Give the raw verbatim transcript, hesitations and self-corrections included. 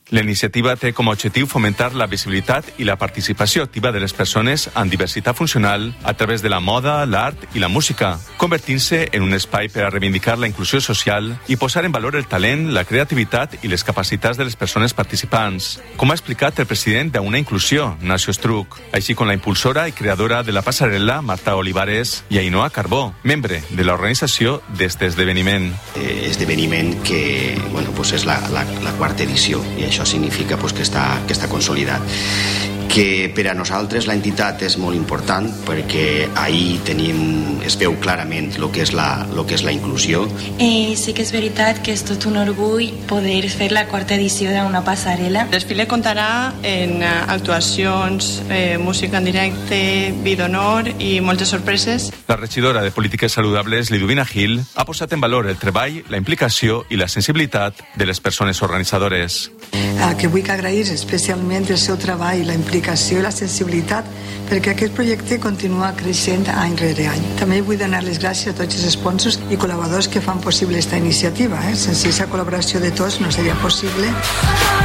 La iniciativa té com a objectiu fomentar la visibilitat i la participació activa de les persones amb diversitat funcional a través de la moda, l'art i la música, convertint-se en un espai per a reivindicar la inclusió social i posar en valor el talent, la creativitat i les capacitats de les persones participants, com ha explicat el president d'Una Inclusió, Nacio Estruc, així com la impulsora i creadora de la passarel·la, Marta Olivares, i Ainhoa Carbó, membre de l'organització d'este esdeveniment. Eh, esdeveniment que bueno, pues és la, la, la quarta edició i això significa pues, que, està, que està consolidat. Que per a nosaltres l'entitat és molt important perquè ahir tenim, es veu clarament el que és la, lo que és la inclusió. Eh, sí que és veritat que és tot un orgull poder fer la quarta edició d'Una Passarel·la. El desfile comptarà en actuacions, eh, música en directe, vi d'honor i moltes sorpreses. La regidora de Polítiques Saludables, Liduvina Gil, ha posat en valor el treball, la implicació i la sensibilitat de les persones organitzadores. Eh, que vull agrair especialment el seu treball, la implicació i la sensibilitat perquè aquest projecte continua creixent any rere any. També vull donar les gràcies a tots els sponsors i col·laboradors que fan possible aquesta iniciativa. Eh? Sense aquesta col·laboració de tots no seria possible.